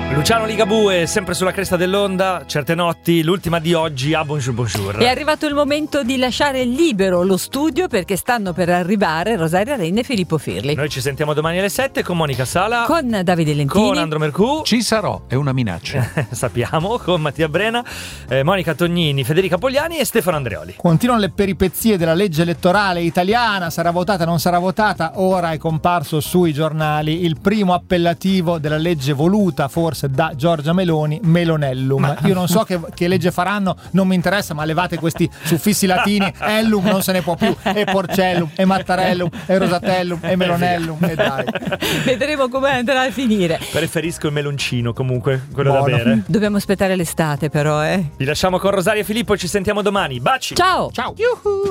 Luciano Ligabue, sempre sulla cresta dell'onda, certe notti, l'ultima di oggi a Bonjour Bonjour. È arrivato il momento di lasciare libero lo studio perché stanno per arrivare Rosaria Renna e Filippo Firli. Noi ci sentiamo domani alle 7 con Monica Sala, con Davide Lentini, con Andro Mercù. Ci sarò, è una minaccia. Sappiamo, con Mattia Brena, Monica Tognini, Federica Pogliani e Stefano Andreoli. Continuano le peripezie della legge elettorale italiana, sarà votata, non sarà votata. Ora è comparso sui giornali il primo appellativo della legge voluta forse da Giorgia Meloni, Melonellum. Io non so che legge faranno, non mi interessa, ma levate questi suffissi latini, Ellum non se ne può più, e Porcellum, e Mattarellum, e Rosatellum, e Melonellum, e dai. Vedremo come andrà a finire. Preferisco il meloncino comunque, quello Buono. da bere. Dobbiamo aspettare l'estate però, Vi lasciamo con Rosaria e Filippo, ci sentiamo domani. Baci! Ciao! Ciao! Yuhu.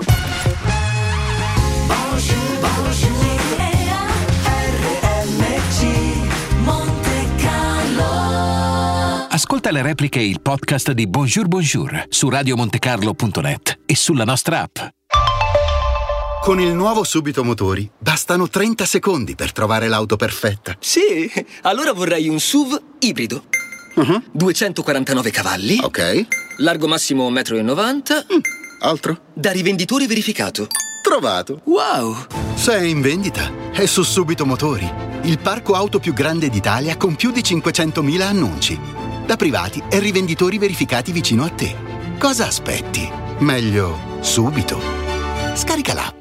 Ascolta le repliche e il podcast di Bonjour Bonjour su radiomontecarlo.net e sulla nostra app. Con il nuovo Subito Motori bastano 30 secondi per trovare l'auto perfetta. Sì, allora vorrei un SUV ibrido. 249 cavalli. Ok. Largo massimo 1,90 m. Altro? Da rivenditore verificato. Trovato. Wow! Se è in vendita, è su Subito Motori, il parco auto più grande d'Italia con più di 500.000 annunci. Da privati e rivenditori verificati vicino a te. Cosa aspetti? Meglio subito. Scarica l'app.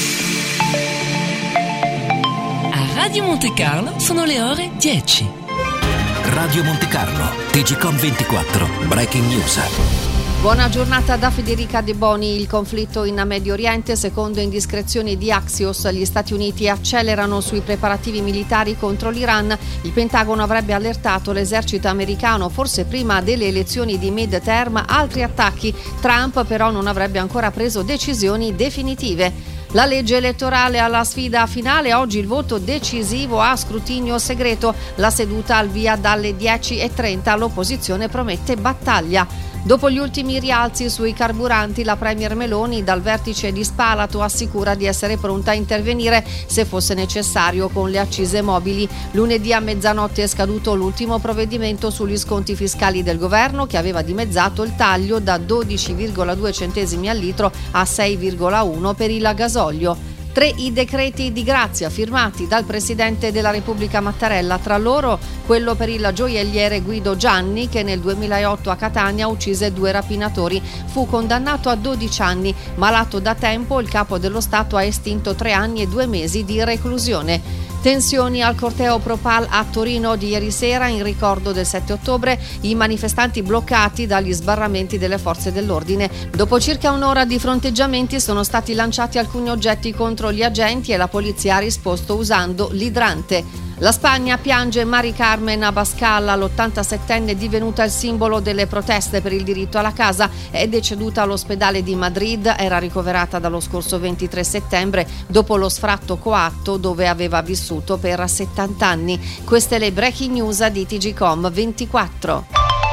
A Radio Monte Carlo sono le ore 10. Radio Monte Carlo, TGcom 24, Breaking News. Buona giornata da Federica De Boni. Il conflitto in Medio Oriente, secondo indiscrezioni di Axios, gli Stati Uniti accelerano sui preparativi militari contro l'Iran. Il Pentagono avrebbe allertato l'esercito americano, forse prima delle elezioni di mid-term, altri attacchi. Trump però non avrebbe ancora preso decisioni definitive. La legge elettorale alla sfida finale, oggi il voto decisivo a scrutinio segreto. La seduta al via dalle 10:30, l'opposizione promette battaglia. Dopo gli ultimi rialzi sui carburanti, la premier Meloni dal vertice di Spalato assicura di essere pronta a intervenire se fosse necessario con le accise mobili. Lunedì a mezzanotte è scaduto l'ultimo provvedimento sugli sconti fiscali del governo, che aveva dimezzato il taglio da 12,2 centesimi al litro a 6,1 per il gasolio. 3 i decreti di grazia firmati dal Presidente della Repubblica Mattarella, tra loro quello per il gioielliere Guido Gianni, che nel 2008 a Catania uccise 2 rapinatori. Fu condannato a 12 anni. Malato da tempo, il capo dello Stato ha estinto 3 anni e 2 mesi di reclusione. Tensioni al corteo Propal a Torino di ieri sera in ricordo del 7 ottobre, i manifestanti bloccati dagli sbarramenti delle forze dell'ordine. Dopo circa un'ora di fronteggiamenti sono stati lanciati alcuni oggetti contro gli agenti e la polizia ha risposto usando l'idrante. La Spagna piange Mari Carmen Abascal, l'87enne divenuta il simbolo delle proteste per il diritto alla casa. È deceduta all'ospedale di Madrid, era ricoverata dallo scorso 23 settembre dopo lo sfratto coatto dove aveva vissuto per 70 anni. Queste le breaking news di TGcom 24.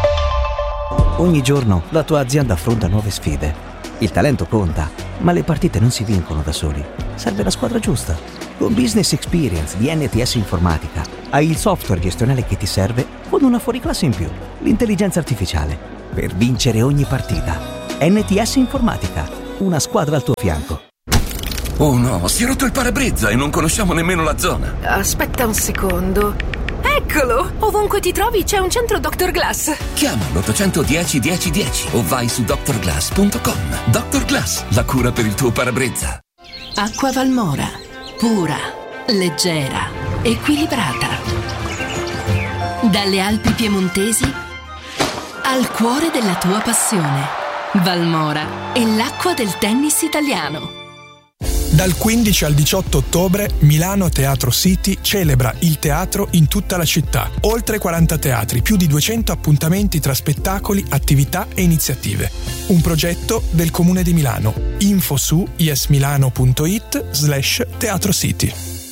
Ogni giorno la tua azienda affronta nuove sfide. Il talento conta, ma le partite non si vincono da soli. Serve la squadra giusta. Con Business Experience di NTS Informatica hai il software gestionale che ti serve con una fuoriclasse in più, l'intelligenza artificiale, per vincere ogni partita. NTS Informatica, una squadra al tuo fianco. Oh no, si è rotto il parabrezza e non conosciamo nemmeno la zona. Aspetta un secondo. Eccolo! Ovunque ti trovi c'è un centro Dr. Glass. Chiama l'810 1010 o vai su drglass.com. Dr. Glass, la cura per il tuo parabrezza. Acqua Valmora, pura, leggera, equilibrata. Dalle Alpi piemontesi al cuore della tua passione. Valmora è l'acqua del tennis italiano. Dal 15 al 18 ottobre Milano Teatro City celebra il teatro in tutta la città. Oltre 40 teatri, più di 200 appuntamenti tra spettacoli, attività e iniziative. Un progetto del Comune di Milano. Info su yesmilano.it/Teatro City.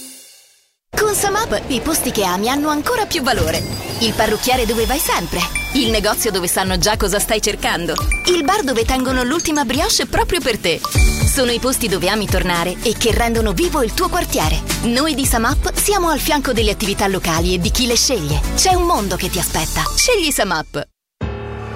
Con Samap i posti che ami hanno ancora più valore. Il parrucchiere dove vai sempre. Il negozio dove sanno già cosa stai cercando. Il bar dove tengono l'ultima brioche proprio per te. Sono i posti dove ami tornare e che rendono vivo il tuo quartiere. Noi di Samap siamo al fianco delle attività locali e di chi le sceglie. C'è un mondo che ti aspetta. Scegli Samap.